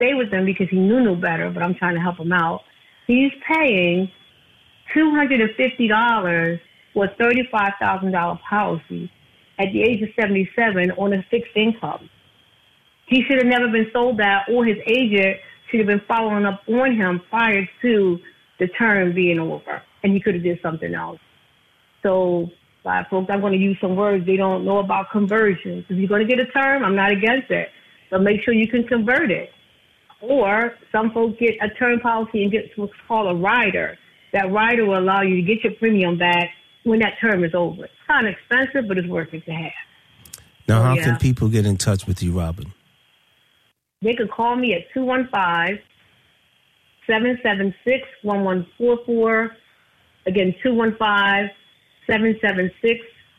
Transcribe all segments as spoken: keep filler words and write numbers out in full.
stay with them because he knew no better, but I'm trying to help him out. He's paying two hundred fifty dollars for a thirty-five thousand dollars policy at the age of seventy-seven on a fixed income. He should have never been sold that, or his agent should have been following up on him prior to the term being over, and he could have did something else. So, uh, folks, I'm going to use some words they don't know about conversions. If you're going to get a term, I'm not against it, but make sure you can convert it. Or some folks get a term policy and get what's called a rider. That rider will allow you to get your premium back when that term is over. It's kind of expensive, but it's worth it to have. Now, so, how yeah. can people get in touch with you, Robin? They could call me at two one five, seven seven six, one one four four. Again, two one five, seven seven six,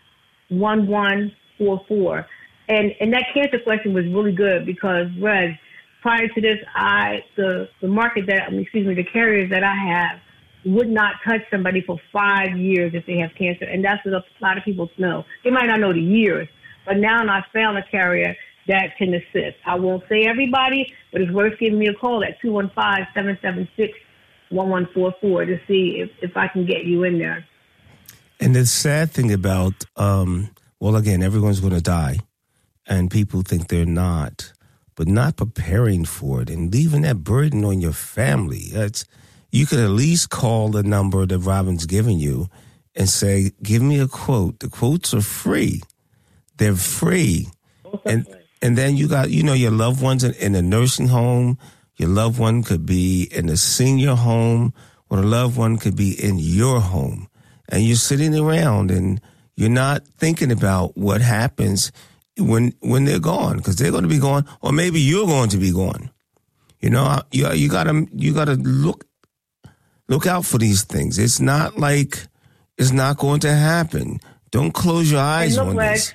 one one four four. And and that cancer question was really good because, Reg, prior to this, I the, the market that, I mean, excuse me, the carriers that I have would not touch somebody for five years if they have cancer. And that's what a lot of people know. They might not know the years, but now I found a carrier that can assist. I won't say everybody, but it's worth giving me a call at two one five, seven seven six, one one four four to see if, if I can get you in there. And the sad thing about, um, well, again, everyone's going to die, and people think they're not, but not preparing for it and leaving that burden on your family. That's, you could at least call the number that Robin's giving you and say, give me a quote. The quotes are free. They're free. And and then you got, you know, your loved ones in, in a nursing home. Your loved one could be in a senior home, or a loved one could be in your home. And you're sitting around and you're not thinking about what happens when when they're gone, because they're going to be gone, or maybe you're going to be gone. You know, you you gotta you gotta look look out for these things. It's not like it's not going to happen. Don't close your eyes look, on Reg, this.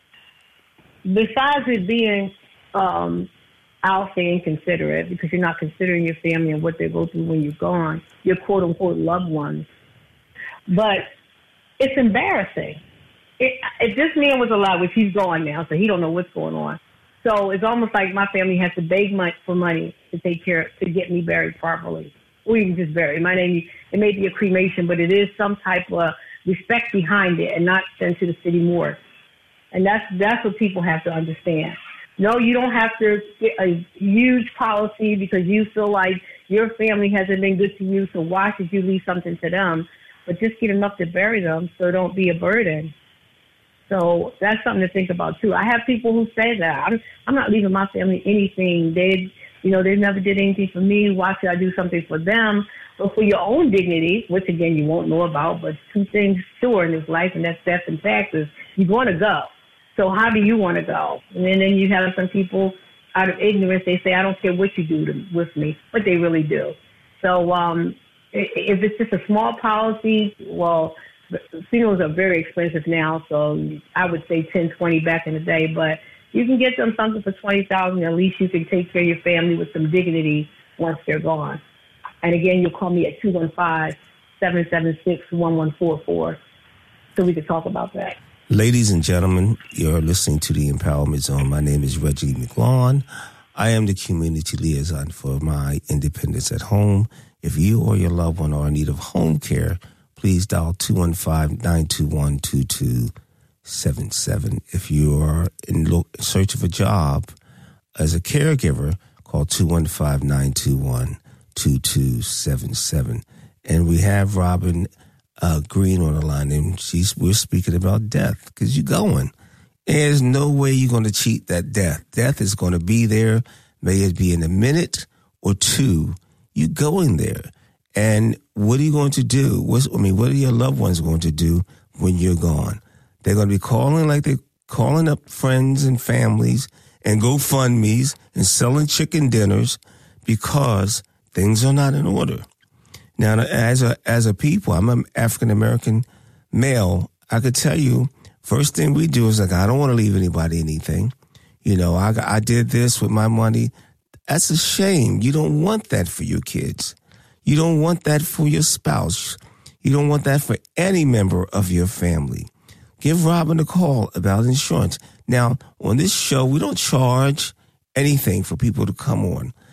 Besides it being, um, I'll say inconsiderate, because you're not considering your family and what they go through when you're gone, your quote unquote loved ones. But it's embarrassing. It, if this man was alive, which he's gone now, so he don't know what's going on. So it's almost like my family has to beg money for money to take care, to get me buried properly, or even just buried. My name, it may be a cremation, but it is some type of respect behind it, and not sent to the city morgue. And that's that's what people have to understand. No, you don't have to get a huge policy because you feel like your family hasn't been good to you, so why should you leave something to them? But just get enough to bury them so don't be a burden. So that's something to think about, too. I have people who say that. I'm, I'm not leaving my family anything. They, you know, they never did anything for me. Why should I do something for them? But for your own dignity, which, again, you won't know about, but two things sure in this life, and that's death and taxes, you're going to go. So how do you want to go? And then, then you have some people, out of ignorance, they say, I don't care what you do to, with me, but they really do. So um, if it's just a small policy, well, funerals are very expensive now, so I would say ten, twenty back in the day, but you can get them something for twenty thousand dollars. At least you can take care of your family with some dignity once they're gone. And again, you'll call me at two one five, seven seven six, one one four four so we can talk about that. Ladies and gentlemen, you're listening to the Empowerment Zone. My name is Reggie McLawn. I am the community liaison for my Independence at Home. If you or your loved one are in need of home care, please dial two one five, nine two one, two two seven seven. If you are in lo- search of a job as a caregiver, call two one five, nine two one, two two seven seven. And we have Robin uh, Green on the line, and she's we're speaking about death, because you're going. There's no way you're going to cheat that death. Death is going to be there. May it be in a minute or two. You're going there. And what are you going to do? What's, I mean, what are your loved ones going to do when you're gone? They're going to be calling like they're calling up friends and families and GoFundMes and selling chicken dinners because things are not in order. Now, as a as a people, I'm an African-American male. I could tell you, first thing we do is like, I don't want to leave anybody anything. You know, I, I did this with my money. That's a shame. You don't want that for your kids. You don't want that for your spouse. You don't want that for any member of your family. Give Robin a call about insurance. Now, on this show, we don't charge anything for people to come on.